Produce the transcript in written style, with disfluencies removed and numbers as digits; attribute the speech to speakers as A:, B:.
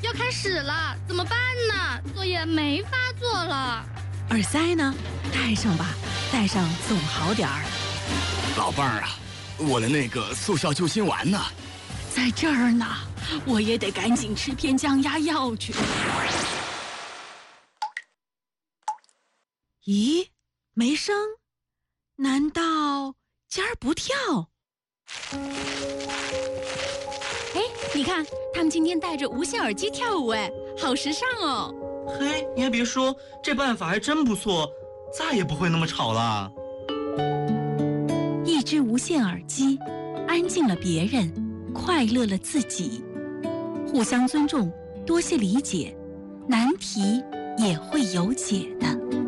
A: 就要开始了，怎么办呢？作业没法做了。
B: 耳塞呢？戴上吧，戴上总好点儿。
C: 老伴儿啊，我的那个速效救心丸呢？
B: 在这儿呢，我也得赶紧吃片降压药去。咦，没声？难道尖儿不跳？
A: 哎，你看，他们今天戴着无线耳机跳舞，哎，好时尚哦。
D: 嘿，你还别说，这办法还真不错，再也不会那么吵了。
B: 一只无线耳机，安静了别人，快乐了自己。互相尊重，多些理解，难题也会有解的。